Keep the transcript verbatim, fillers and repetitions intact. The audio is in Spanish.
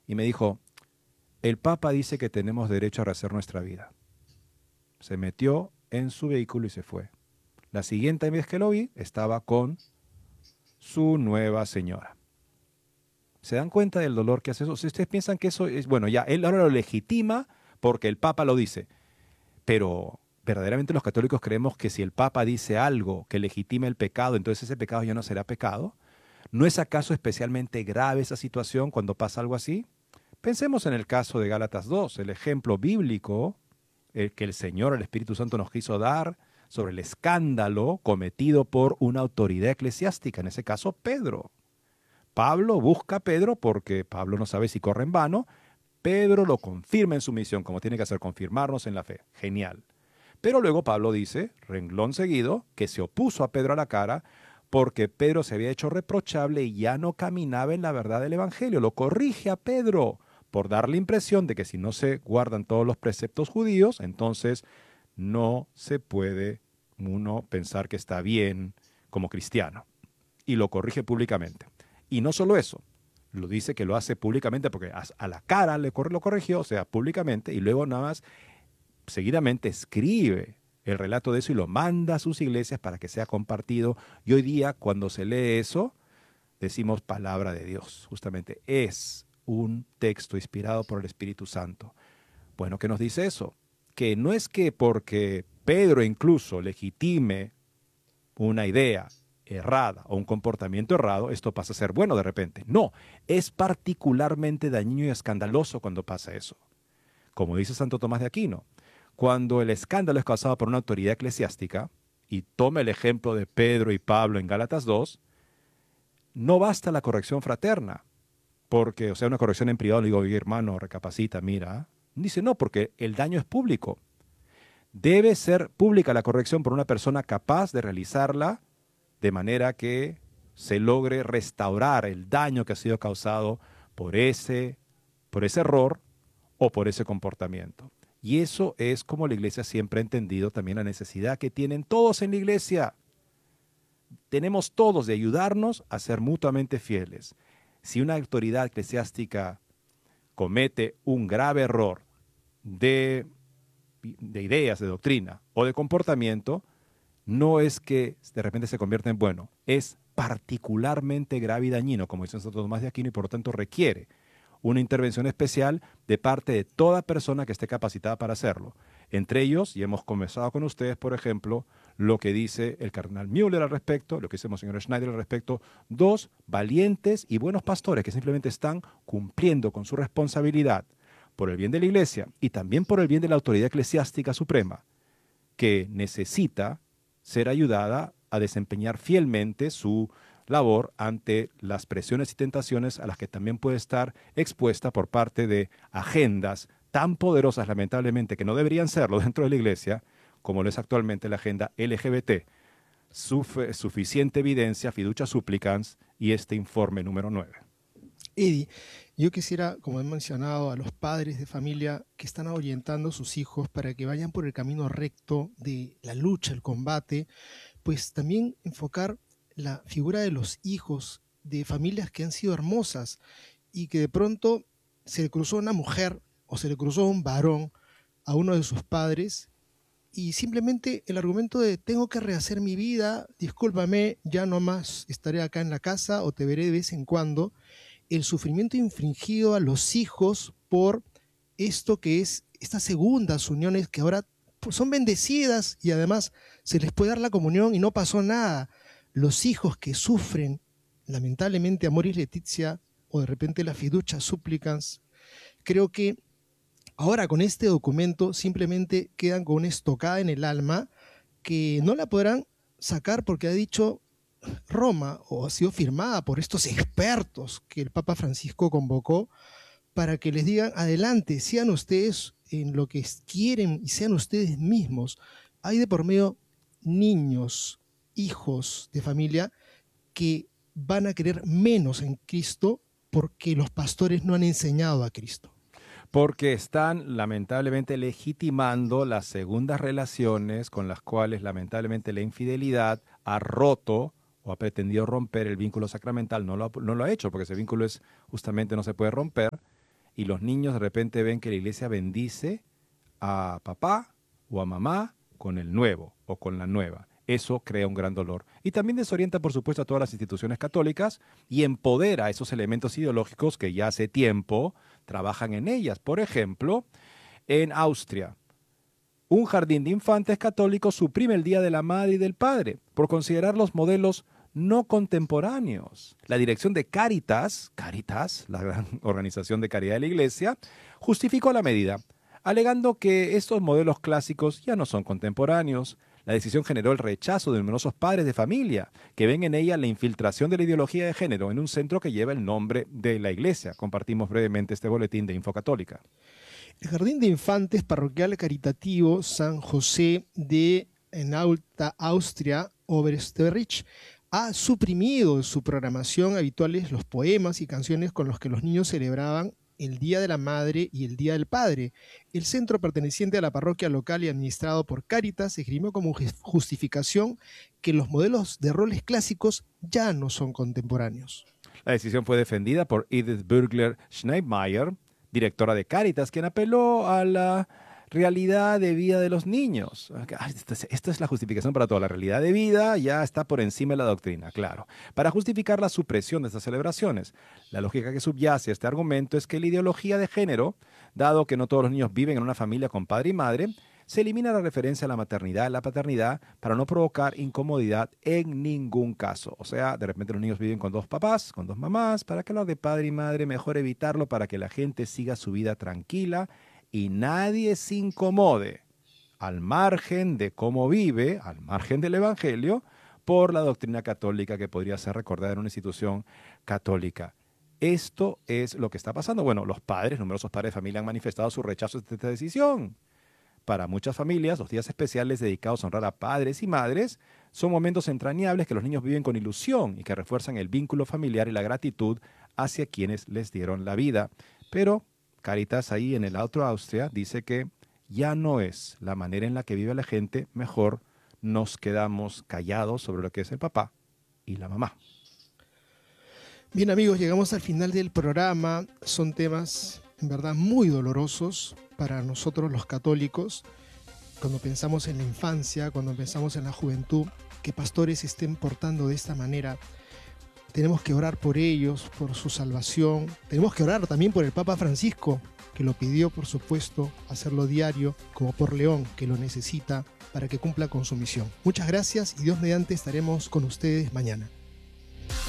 y me dijo, el Papa dice que tenemos derecho a rehacer nuestra vida. Se metió en su vehículo y se fue. La siguiente vez que lo vi, estaba con su nueva señora. ¿Se dan cuenta del dolor que hace eso? Si ustedes piensan que eso es, bueno, ya, él ahora lo legitima porque el Papa lo dice. Pero verdaderamente los católicos creemos que si el Papa dice algo que legitima el pecado, entonces ese pecado ya no será pecado. ¿No es acaso especialmente grave esa situación cuando pasa algo así? Pensemos en el caso de Gálatas dos, el ejemplo bíblico el que el Señor, el Espíritu Santo nos quiso dar sobre el escándalo cometido por una autoridad eclesiástica, en ese caso Pedro. Pablo busca a Pedro porque Pablo no sabe si corre en vano. Pedro lo confirma en su misión, como tiene que hacer, confirmarnos en la fe. Genial. Pero luego Pablo dice, renglón seguido, que se opuso a Pedro a la cara porque Pedro se había hecho reprochable y ya no caminaba en la verdad del Evangelio. Lo corrige a Pedro por dar la impresión de que si no se guardan todos los preceptos judíos, entonces no se puede uno pensar que está bien como cristiano. Y lo corrige públicamente. Y no solo eso, lo dice que lo hace públicamente porque a la cara le cor- lo corrigió, o sea, públicamente, y luego nada más seguidamente escribe el relato de eso y lo manda a sus iglesias para que sea compartido. Y hoy día, cuando se lee eso, decimos palabra de Dios. Justamente es un texto inspirado por el Espíritu Santo. Bueno, ¿qué nos dice eso? Que no es que porque Pedro incluso legitime una idea errada o un comportamiento errado, esto pasa a ser bueno de repente. No, es particularmente dañino y escandaloso cuando pasa eso. Como dice Santo Tomás de Aquino, cuando el escándalo es causado por una autoridad eclesiástica, y toma el ejemplo de Pedro y Pablo en Gálatas dos, no basta la corrección fraterna, porque, o sea, una corrección en privado, le digo, oye, hermano, recapacita, mira. Dice, no, porque el daño es público. Debe ser pública la corrección por una persona capaz de realizarla de manera que se logre restaurar el daño que ha sido causado por ese, por ese error o por ese comportamiento. Y eso es como la iglesia siempre ha entendido también la necesidad que tienen todos en la iglesia. Tenemos todos de ayudarnos a ser mutuamente fieles. Si una autoridad eclesiástica comete un grave error de, de ideas, de doctrina o de comportamiento, no es que de repente se convierta en bueno, es particularmente grave y dañino, como dice Santo Tomás de Aquino, y por lo tanto requiere una intervención especial de parte de toda persona que esté capacitada para hacerlo. Entre ellos, y hemos conversado con ustedes, por ejemplo, lo que dice el cardenal Müller al respecto, lo que dice Monseñor Schneider al respecto, dos valientes y buenos pastores que simplemente están cumpliendo con su responsabilidad por el bien de la Iglesia y también por el bien de la autoridad eclesiástica suprema, que necesita ser ayudada a desempeñar fielmente su labor ante las presiones y tentaciones a las que también puede estar expuesta por parte de agendas tan poderosas, lamentablemente, que no deberían serlo dentro de la Iglesia, como lo es actualmente la agenda L G B T. Suf- suficiente evidencia, fiducia supplicans y este informe número nueve. Eddie, yo quisiera, como he mencionado, a los padres de familia que están orientando a sus hijos para que vayan por el camino recto de la lucha, el combate, pues también enfocar la figura de los hijos de familias que han sido hermosas y que de pronto se le cruzó una mujer o se le cruzó un varón a uno de sus padres y simplemente el argumento de tengo que rehacer mi vida, discúlpame, ya no más estaré acá en la casa o te veré de vez en cuando, el sufrimiento infligido a los hijos por esto que es estas segundas uniones que ahora pues, son bendecidas y además se les puede dar la comunión y no pasó nada. Los hijos que sufren lamentablemente amoris laetitia o de repente la fiducia supplicans, creo que ahora con este documento simplemente quedan con una estocada en el alma que no la podrán sacar porque ha dicho Roma o ha sido firmada por estos expertos que el Papa Francisco convocó para que les digan adelante, sean ustedes en lo que quieren y sean ustedes mismos. Hay de por medio niños, hijos de familia que van a querer menos en Cristo porque los pastores no han enseñado a Cristo. Porque están lamentablemente legitimando las segundas relaciones con las cuales lamentablemente la infidelidad ha roto o ha pretendido romper el vínculo sacramental. No lo ha, no lo ha hecho porque ese vínculo es justamente no se puede romper. y los niños de repente ven que la iglesia bendice a papá o a mamá con el nuevo o con la nueva. Eso crea un gran dolor. Y también desorienta, por supuesto, a todas las instituciones católicas y empodera a esos elementos ideológicos que ya hace tiempo trabajan en ellas. Por ejemplo, en Austria, un jardín de infantes católicos suprime el Día de la Madre y del Padre por considerar los modelos no contemporáneos. La dirección de Cáritas, Cáritas, la gran organización de caridad de la Iglesia, justificó la medida, alegando que estos modelos clásicos ya no son contemporáneos. La decisión generó el rechazo de numerosos padres de familia, que ven en ella la infiltración de la ideología de género en un centro que lleva el nombre de la Iglesia. Compartimos brevemente este boletín de Infocatólica. El Jardín de Infantes Parroquial Caritativo San José de en Alta Austria, Oberösterreich, ha suprimido de su programación habituales los poemas y canciones con los que los niños celebraban el Día de la Madre y el Día del Padre. El centro perteneciente a la parroquia local y administrado por Cáritas esgrimió como justificación que los modelos de roles clásicos ya no son contemporáneos. La decisión fue defendida por Edith Burgler-Schneidmeier, directora de Cáritas, quien apeló a la realidad de vida de los niños. Esta es la justificación para toda la realidad de vida, ya está por encima de la doctrina, claro. Para justificar la supresión de estas celebraciones, la lógica que subyace a este argumento es que la ideología de género, dado que no todos los niños viven en una familia con padre y madre, se elimina la referencia a la maternidad y la paternidad para no provocar incomodidad en ningún caso. O sea, de repente los niños viven con dos papás, con dos mamás, ¿para qué hablar de padre y madre? Mejor evitarlo para que la gente siga su vida tranquila y nadie se incomode, al margen de cómo vive, al margen del Evangelio, por la doctrina católica que podría ser recordada en una institución católica. Esto es lo que está pasando. Bueno, los padres, numerosos padres de familia han manifestado su rechazo de esta decisión. Para muchas familias, los días especiales dedicados a honrar a padres y madres son momentos entrañables que los niños viven con ilusión y que refuerzan el vínculo familiar y la gratitud hacia quienes les dieron la vida. Pero Cáritas ahí en el Alto Austria dice que ya no es la manera en la que vive la gente, mejor nos quedamos callados sobre lo que es el papá y la mamá. Bien amigos, llegamos al final del programa. Son temas en verdad muy dolorosos para nosotros los católicos. Cuando pensamos en la infancia, cuando pensamos en la juventud, que pastores se estén portando de esta manera, tenemos que orar por ellos, por su salvación. Tenemos que orar también por el Papa Francisco, que lo pidió, por supuesto, hacerlo diario, como por León, que lo necesita para que cumpla con su misión. Muchas gracias y Dios mediante estaremos con ustedes mañana.